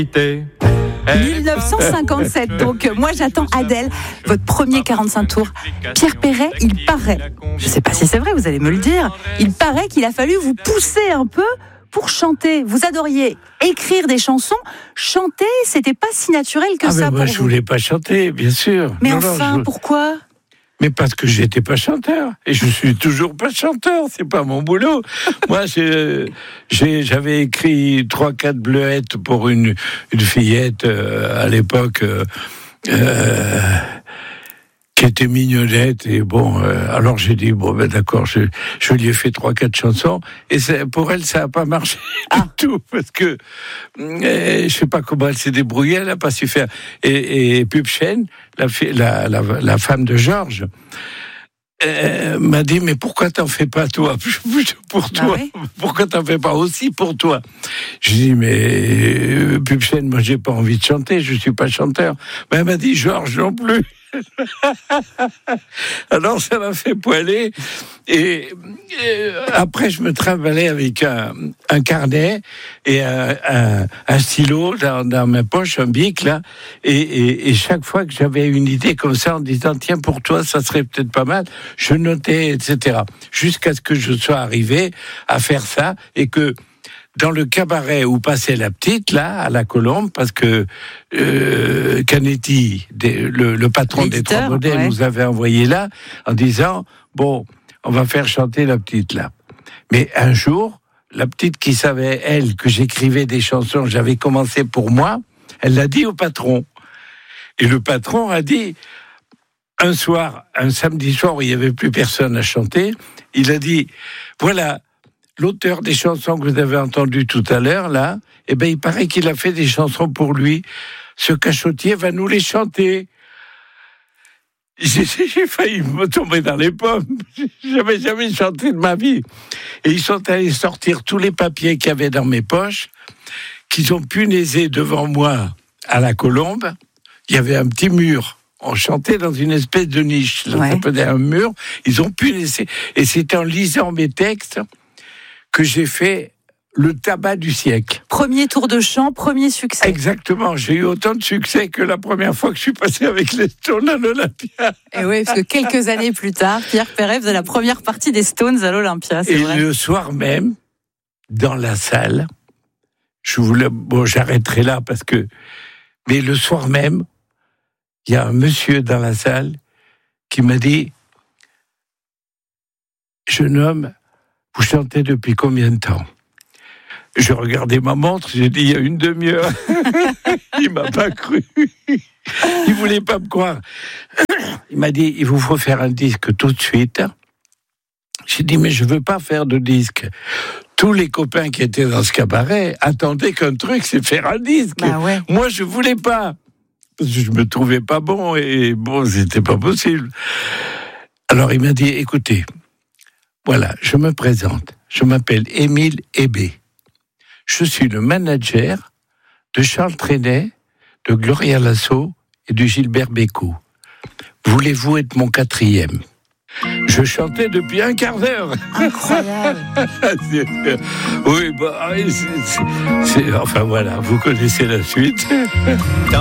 1957, donc moi j'attends Adèle, votre premier 45 tours. Pierre Perret, il paraît, je ne sais pas si c'est vrai, vous allez me le dire, il paraît qu'il a fallu vous pousser un peu pour chanter. Vous adoriez écrire des chansons, chanter, c'était pas si naturel que ça pour moi, vous. Je voulais pas chanter, bien sûr. Mais pourquoi ? Mais parce que j'étais pas chanteur. Et je suis toujours pas chanteur, c'est pas mon boulot. Moi, j'avais écrit 3-4 bleuettes pour une fillette à l'époque qui était mignonnette. Et alors j'ai dit, d'accord, je lui ai fait 3-4 chansons. Et pour elle, ça a pas marché du tout. Parce que je sais pas comment elle s'est débrouillée, elle a pas su faire. Et Pupchen, la femme de Georges, m'a dit, mais pourquoi t'en fais pas toi pour toi? Oui. Pourquoi t'en fais pas aussi pour toi? J'ai dit, mais Pupchen, moi j'ai pas envie de chanter, je suis pas chanteur. Mais elle m'a dit, Georges non plus. Alors ça m'a fait poiler et après je me trimballais avec un carnet et un stylo dans ma poche, un bic là, et chaque fois que j'avais une idée comme ça en disant tiens pour toi ça serait peut-être pas mal, je notais etc. jusqu'à ce que je sois arrivé à faire ça et que dans le cabaret où passait la petite, là, à la Colombe, parce que Canetti, le patron des Trois Modèles, nous avait envoyé là, en disant, on va faire chanter la petite, là. Mais un jour, la petite qui savait, elle, que j'écrivais des chansons, j'avais commencé pour moi, elle l'a dit au patron. Et le patron a dit, un samedi soir où il n'y avait plus personne à chanter, il a dit, voilà, l'auteur des chansons que vous avez entendues tout à l'heure, là, il paraît qu'il a fait des chansons pour lui. Ce cachotier va nous les chanter. J'ai failli me tomber dans les pommes. J'avais jamais chanté de ma vie. Et ils sont allés sortir tous les papiers qu'il y avait dans mes poches, qu'ils ont punaisé devant moi à la Colombe. Il y avait un petit mur. On chantait dans une espèce de niche. Ça s'appelait un mur. Ils ont punaisé. Et c'est en lisant mes textes que j'ai fait le tabac du siècle. Premier tour de chant, premier succès. Exactement, j'ai eu autant de succès que la première fois que je suis passé avec les Stones à l'Olympia. Et oui, parce que quelques années plus tard, Pierre Perret faisait la première partie des Stones à l'Olympia, c'est vrai. Et le soir même, dans la salle, j'arrêterai là parce que... Mais le soir même, il y a un monsieur dans la salle qui m'a dit « Jeune homme, vous chantez depuis combien de temps ?» Je regardais ma montre, j'ai dit, il y a une demi-heure. Il m'a pas cru. Il voulait pas me croire. Il m'a dit, il vous faut faire un disque tout de suite. J'ai dit, mais je veux pas faire de disque. Tous les copains qui étaient dans ce cabaret attendaient qu'un truc, c'est faire un disque. Moi, je voulais pas. Parce que je me trouvais pas bon et c'était pas possible. Alors, il m'a dit, écoutez, voilà, je me présente. Je m'appelle Émile Hébé. Je suis le manager de Charles Trenet, de Gloria Lasso et de Gilbert Bécaud. Voulez-vous être mon 4e ? Je chantais depuis un quart d'heure. Incroyable. Oui, enfin voilà, vous connaissez la suite.